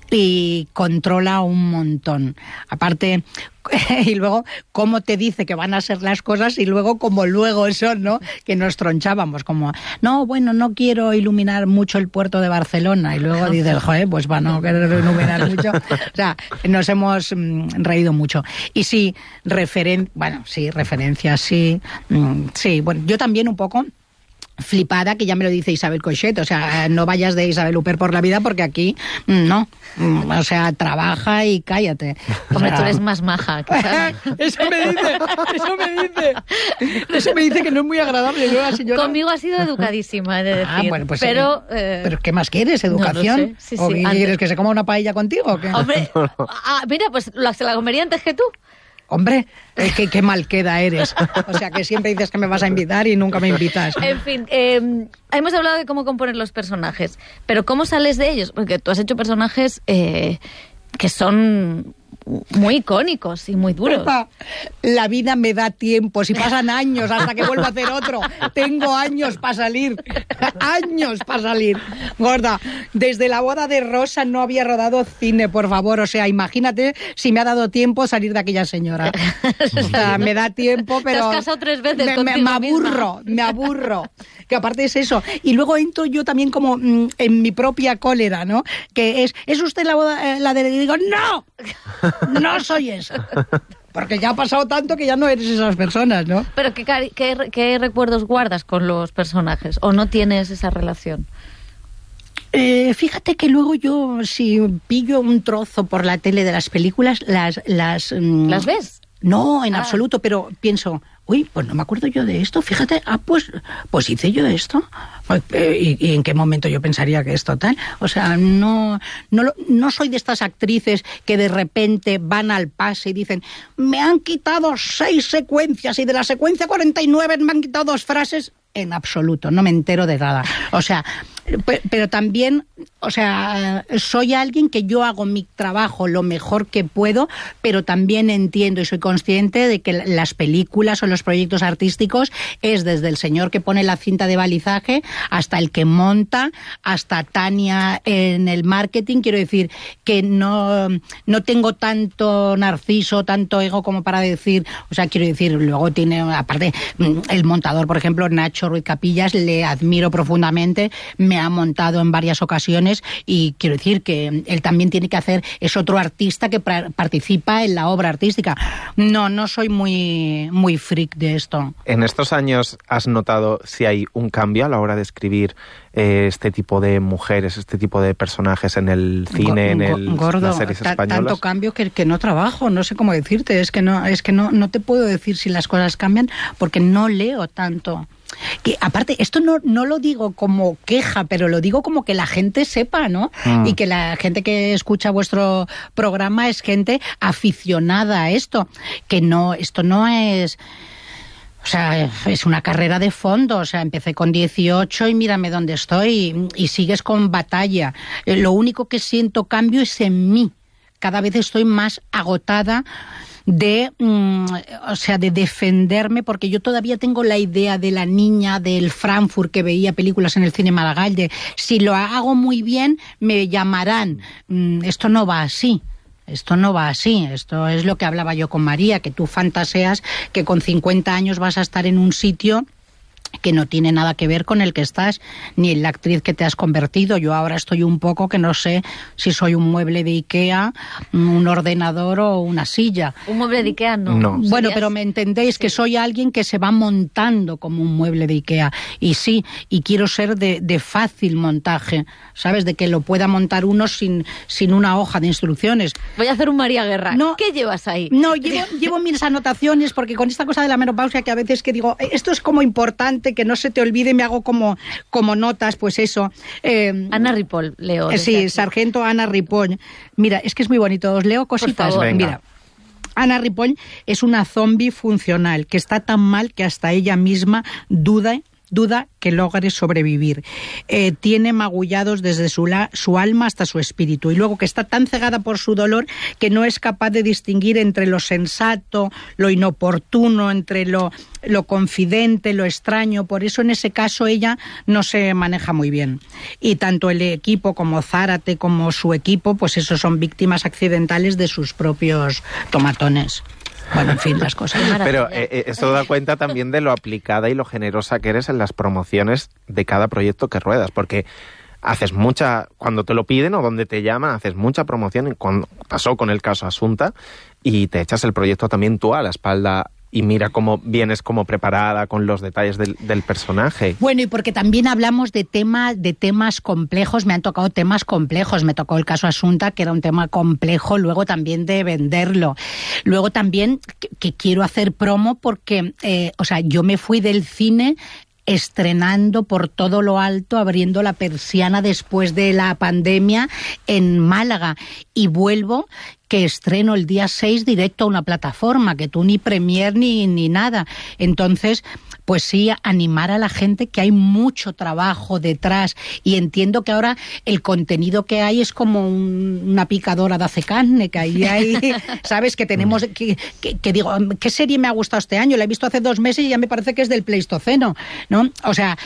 y controla un montón. Aparte, y luego cómo te dice que van a ser las cosas y luego como luego son, ¿no? Que nos tronchábamos como, no, bueno, no quiero iluminar mucho el puerto de Barcelona, y luego dices, joder, pues va a no querer iluminar mucho. O sea, nos hemos mm, reído mucho. Y sí, referen bueno, sí, referencias, sí, mm, sí, bueno, yo también un poco flipada, que ya me lo dice Isabel Coixet, o sea, no vayas de Isabel Huppert por la vida porque aquí no, o sea, trabaja y cállate. Hombre, o sea, tú eres más maja. Eso me dice, eso me dice, eso me dice que no es muy agradable, ¿no, la señora? Conmigo ha sido educadísima, he de decir. Ah, bueno, pues pero, eh, pero ¿qué más quieres? ¿Educación? No, no sé. Sí, ¿O sí, quieres antes... que se coma una paella contigo o qué? Hombre, ah, mira, pues se la comería antes que tú. Hombre, eh, qué, qué mal queda eres. O sea, que siempre dices que me vas a invitar y nunca me invitas. En fin, eh, hemos hablado de cómo componer los personajes, pero ¿cómo sales de ellos? Porque tú has hecho personajes eh, que son muy icónicos y muy duros. La vida me da tiempo, si pasan años hasta que vuelvo a hacer otro. Tengo años para salir, años para salir. Gorda, desde la boda de Rosa no había rodado cine, por favor. O sea, imagínate si me ha dado tiempo salir de aquella señora. O sea, me da tiempo, pero... Te has casado tres veces me, me, me aburro, misma. me aburro. Que aparte es eso. Y luego entro yo también como mmm, en mi propia cólera, ¿no? Que es, ¿es usted la boda, eh, la de...? Y digo, ¡no! No soy eso. Porque ya ha pasado tanto que ya no eres esas personas, ¿no? Pero ¿qué, qué, qué recuerdos guardas con los personajes? ¿O no tienes esa relación? Eh, fíjate que luego yo, si pillo un trozo por la tele de las películas, las... ¿Las, mm, ¿Las ves? No, en ah. absoluto, pero pienso... uy, pues no me acuerdo yo de esto, fíjate, ah, pues, pues hice yo esto. ¿Y, y en qué momento yo pensaría que esto tal? O sea, no, no, no soy de estas actrices que de repente van al pase y dicen, me han quitado seis secuencias y de la secuencia cuarenta y nueve me han quitado dos frases. En absoluto, no me entero de nada. O sea, pero también, o sea, soy alguien que yo hago mi trabajo lo mejor que puedo, pero también entiendo y soy consciente de que las películas o los proyectos artísticos es desde el señor que pone la cinta de balizaje hasta el que monta, hasta Tania en el marketing. Quiero decir que no, no tengo tanto narciso, tanto ego como para decir, o sea, quiero decir, luego tiene, aparte, el montador, por ejemplo, Nacho Ruiz Capillas, le admiro profundamente, me ha montado en varias ocasiones y quiero decir que él también tiene que hacer, es otro artista que pra- participa en la obra artística. No, no soy muy, muy freak de esto. ¿En estos años has notado si hay un cambio a la hora de escribir eh, este tipo de mujeres, este tipo de personajes en el cine, go- en el, gordo, las series ta- españolas? Tanto cambio que, que no trabajo, no sé cómo decirte, es que no, es que no, no te puedo decir si las cosas cambian porque no leo tanto. Que aparte, esto no, no lo digo como queja, pero lo digo como que la gente sepa, ¿no? Mm. Y que la gente que escucha vuestro programa es gente aficionada a esto, que no, esto no es... O sea, es una carrera de fondo. O sea, empecé con dieciocho y mírame dónde estoy y, y sigues con batalla. Lo único que siento cambio es en mí. Cada vez estoy más agotada de, mm, o sea, de defenderme, porque yo todavía tengo la idea de la niña del Frankfurt que veía películas en el cine Maragall, de si lo hago muy bien me llamarán. Mm, esto no va así. Esto no va así, esto es lo que hablaba yo con María, que tú fantaseas que con cincuenta años vas a estar en un sitio que no tiene nada que ver con el que estás, ni en la actriz que te has convertido. Yo ahora estoy un poco que no sé si soy un mueble de Ikea, un ordenador o una silla. Un mueble de Ikea no. no. Bueno, pero me entendéis, sí, que soy alguien que se va montando como un mueble de Ikea. Y sí, y quiero ser de, de fácil montaje, ¿sabes? De que lo pueda montar uno sin, sin una hoja de instrucciones. Voy a hacer un María Guerra. No, ¿qué llevas ahí? No, llevo, llevo mis anotaciones, porque con esta cosa de la menopausia que a veces que digo, esto es como importante, que no se te olvide, me hago como, como notas, pues eso. Eh, Ana Ripoll, leo. Eh, sí, aquí. Sargento Ana Ripoll. Mira, es que es muy bonito, os leo cositas. Por favor. Mira, Ana Ripoll es una zombie funcional que está tan mal que hasta ella misma duda duda que logre sobrevivir. Eh, tiene magullados desde su, la, su alma hasta su espíritu, y luego que está tan cegada por su dolor que no es capaz de distinguir entre lo sensato, lo inoportuno, entre lo, lo confidente, lo extraño. Por eso en ese caso ella no se maneja muy bien. Y tanto el equipo como Zárate como su equipo, pues esos son víctimas accidentales de sus propios tomatones. Bueno, en fin, las cosas. Pero eh, esto da cuenta también de lo aplicada y lo generosa que eres en las promociones de cada proyecto que ruedas, porque haces mucha, cuando te lo piden o donde te llaman, haces mucha promoción, cuando pasó con el caso Asunta, y te echas el proyecto también tú a la espalda. Y mira cómo vienes como preparada con los detalles del, del personaje. Bueno, y porque también hablamos de, tema, de temas complejos, me han tocado temas complejos. Me tocó el caso Asunta, que era un tema complejo, luego también de venderlo. Luego también que, que quiero hacer promo porque, eh, o sea, yo me fui del cine estrenando por todo lo alto, abriendo la persiana después de la pandemia en Málaga, y vuelvo que estreno el día seis directo a una plataforma, que tú ni premier ni, ni nada. Entonces, pues sí, animar a la gente que hay mucho trabajo detrás, y entiendo que ahora el contenido que hay es como un, una picadora de acecarne, que ahí hay, ¿sabes? Que tenemos, que, que, que digo, ¿qué serie me ha gustado este año? La he visto hace dos meses y ya me parece que es del Pleistoceno, ¿no? O sea,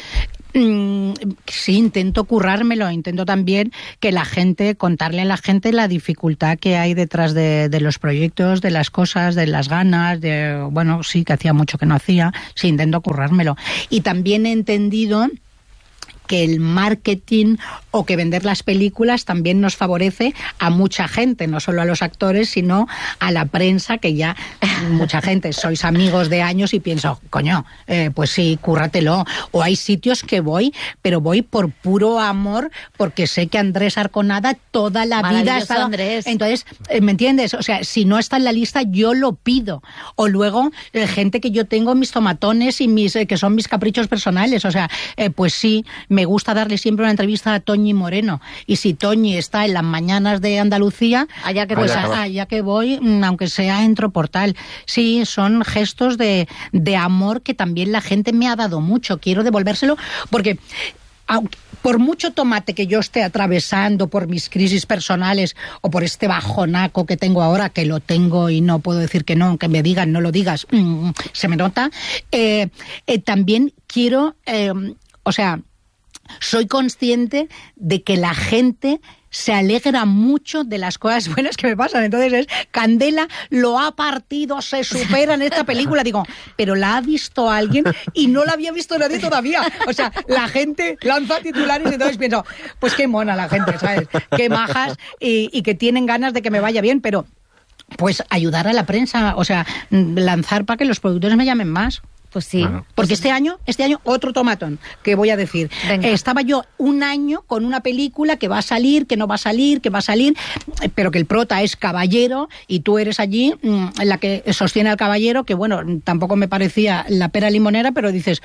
Mm, sí, intento currármelo, intento también que la gente, contarle a la gente la dificultad que hay detrás de, de los proyectos, de las cosas, de las ganas, de, bueno, sí, que hacía mucho que no hacía, sí, intento currármelo. Y también he entendido que el marketing o que vender las películas también nos favorece a mucha gente, no solo a los actores, sino a la prensa, que ya mucha gente sois amigos de años y pienso, coño, eh, pues sí, cúrratelo. O hay sitios que voy, pero voy por puro amor, porque sé que Andrés Arconada toda la vida ha estado... Andrés. Entonces, eh, ¿me entiendes? O sea, si no está en la lista, yo lo pido. O luego, eh, gente que yo tengo, mis tomatones y mis eh, que son mis caprichos personales. O sea, eh, pues sí, me gusta darle siempre una entrevista a Toñi Moreno. Y si Toñi está en las mañanas de Andalucía, allá que, pues allá a, allá que voy, aunque sea entro portal. Sí, son gestos de, de amor que también la gente me ha dado mucho. Quiero devolvérselo porque... Aunque, por mucho tomate que yo esté atravesando por mis crisis personales o por este bajonaco que tengo ahora, que lo tengo y no puedo decir que no, aunque me digan, no lo digas, mmm, se me nota, eh, eh, también quiero, eh, o sea, soy consciente de que la gente se alegra mucho de las cosas buenas que me pasan. Entonces es, Candela lo ha partido, se supera en esta película. Digo, pero la ha visto alguien y no la había visto nadie todavía. O sea, la gente lanza titulares y entonces pienso, pues qué mona la gente, ¿sabes? Qué majas y, y que tienen ganas de que me vaya bien, pero pues ayudar a la prensa, o sea, lanzar para que los productores me llamen más. Pues sí. Bueno, porque este año, este año otro tomatón, que voy a decir. Eh, estaba yo un año con una película que va a salir, que no va a salir, que va a salir, pero que el prota es caballero y tú eres allí mmm, la que sostiene al caballero, que bueno, tampoco me parecía la pera limonera, pero dices...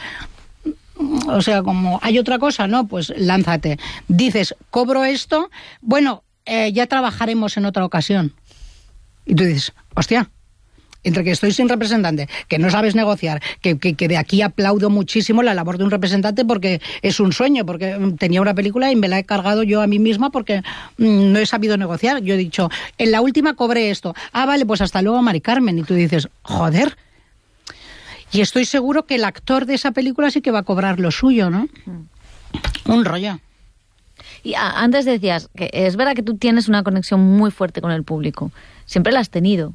O sea, como hay otra cosa, ¿no? Pues lánzate. Dices, cobro esto, bueno, eh, ya trabajaremos en otra ocasión. Y tú dices, hostia... Entre que estoy sin representante, que no sabes negociar, que, que, que de aquí aplaudo muchísimo la labor de un representante porque es un sueño, porque tenía una película y me la he cargado yo a mí misma porque mmm, no he sabido negociar. Yo he dicho, en la última cobré esto. Ah, vale, pues hasta luego, Mari Carmen. Y tú dices, joder. Y estoy seguro que el actor de esa película sí que va a cobrar lo suyo, ¿no? Mm. Un rollo. Y a, antes decías que es verdad que tú tienes una conexión muy fuerte con el público. Siempre la has tenido.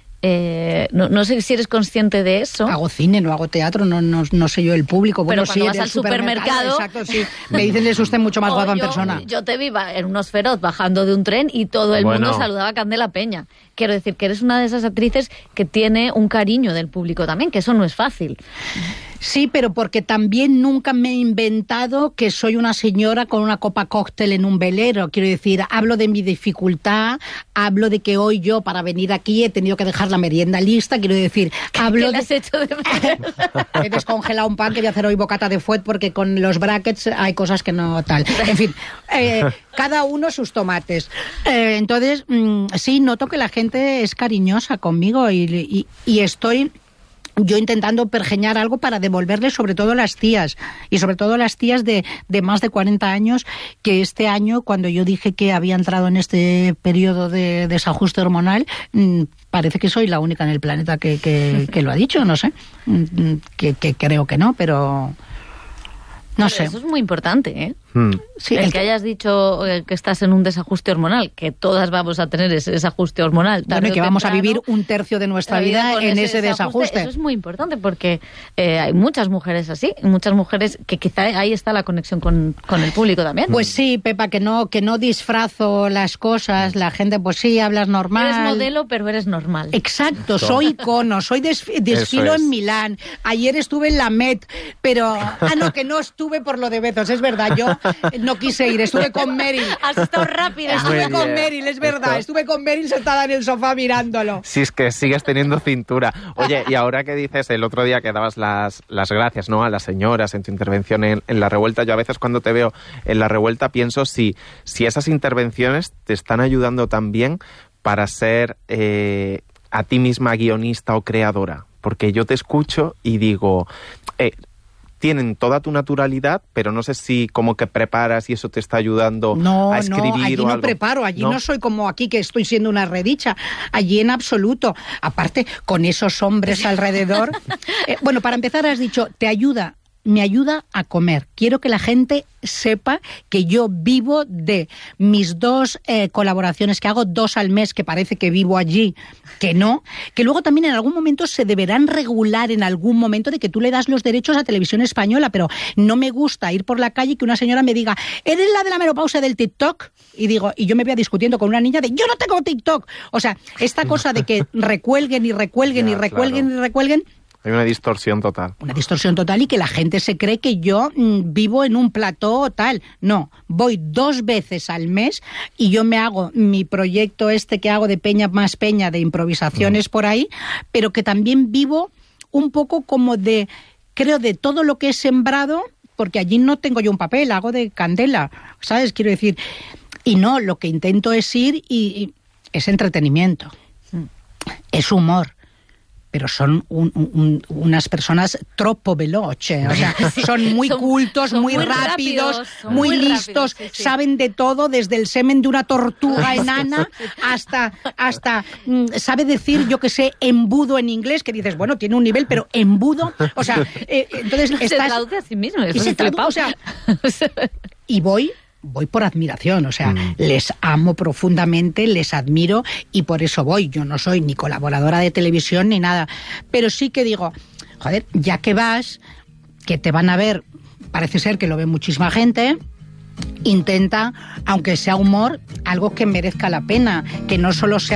Eh, no, no sé si eres consciente de eso. Hago cine, no hago teatro, no, no, no sé yo el público. Bueno, pero cuando sí, vas al supermercado, supermercado, exacto, sí. Me dicen, es usted mucho más guapa en persona. Yo te vi en unos feroz bajando de un tren y todo el bueno. mundo saludaba a Candela Peña. Quiero decir que eres una de esas actrices que tiene un cariño del público también, que eso no es fácil. Sí, pero porque también nunca me he inventado que soy una señora con una copa cóctel en un velero. Quiero decir, hablo de mi dificultad, hablo de que hoy yo para venir aquí he tenido que dejar la merienda lista. Quiero decir, hablo ¿Qué le de... has hecho de He descongelado un pan que voy a hacer hoy bocata de fuet porque con los brackets hay cosas que no tal. En fin, eh, cada uno sus tomates. Eh, entonces, mmm, sí, noto que la gente es cariñosa conmigo y, y, y estoy... yo intentando pergeñar algo para devolverle sobre todo a las tías, y sobre todo a las tías de, de más de cuarenta años, que este año, cuando yo dije que había entrado en este periodo de desajuste hormonal, mmm, parece que soy la única en el planeta que, que, que lo ha dicho, no sé, mmm, que, que creo que no, pero... No pero sé. Eso es muy importante, ¿eh? Hmm. Sí, el, el que hayas dicho eh, que estás en un desajuste hormonal, que todas vamos a tener ese desajuste hormonal. Bueno, y que vamos temprano, a vivir un tercio de nuestra vida, vida en ese, ese desajuste. desajuste. Eso es muy importante porque eh, hay muchas mujeres así, muchas mujeres que quizá ahí está la conexión con, con el público también. Pues sí, Pepa, que no, que no disfrazo las cosas, la gente, pues sí, hablas normal. Eres modelo, pero eres normal. Exacto, Eso. soy icono, soy desf- desfilo es. en Milán, ayer estuve en la Met, pero, ah, no, que no estuve por lo de Bezos, es verdad, yo no quise ir, estuve con Meryl. Has estado rápida. Estuve con Meryl, es verdad, Esto. estuve con Meryl sentada en el sofá mirándolo. Sí, es que sigues teniendo cintura. Oye, y ahora que dices, el otro día que dabas las, las gracias, ¿no?, a las señoras en tu intervención en, en La Revuelta, yo a veces cuando te veo en La Revuelta pienso si, si esas intervenciones te están ayudando también para ser eh, a ti misma guionista o creadora, porque yo te escucho y digo... Eh, tienen toda tu naturalidad, pero no sé si como que preparas y eso te está ayudando no, a escribir no, allí o no algo. preparo, allí ¿No? no soy como aquí que estoy siendo una redicha, allí en absoluto. Aparte, con esos hombres alrededor... eh, bueno, para empezar has dicho, te ayuda... me ayuda a comer. Quiero que la gente sepa que yo vivo de mis dos eh, colaboraciones que hago, dos al mes, que parece que vivo allí, que no, que luego también en algún momento se deberán regular en algún momento de que tú le das los derechos a Televisión Española, pero no me gusta ir por la calle y que una señora me diga, ¿eres la de la menopausia del TikTok? Y digo, y yo me vea discutiendo con una niña de, yo no tengo TikTok. O sea, esta cosa de que recuelguen y recuelguen ya, y recuelguen claro. y recuelguen. Hay una distorsión total. Una distorsión total y que la gente se cree que yo mmm, vivo en un plató tal. No, voy dos veces al mes y yo me hago mi proyecto este que hago de Peña más Peña, de improvisaciones mm. por ahí, pero que también vivo un poco como de, creo, de todo lo que he sembrado, porque allí no tengo yo un papel, hago de candela, ¿sabes? Quiero decir, y no, lo que intento es ir y, y es entretenimiento, mm. es humor. Pero son un, un, unas personas troppo veloce, o sea, son muy son, cultos, son muy, muy rápidos, rápidos, muy, muy listos, rápidos, sí, sí. saben de todo, desde el semen de una tortuga enana hasta, hasta mm, sabe decir, yo que sé, embudo en inglés, que dices, bueno, tiene un nivel, pero embudo, o sea, eh, entonces no, estás... Se traduce a sí mismo, eso y se traduce, o sea, y voy... Voy por admiración, o sea, mm. les amo profundamente, les admiro y por eso voy. Yo no soy ni colaboradora de televisión ni nada, pero sí que digo, joder, ya que vas, que te van a ver, parece ser que lo ve muchísima gente, intenta, aunque sea humor, algo que merezca la pena, que no solo sea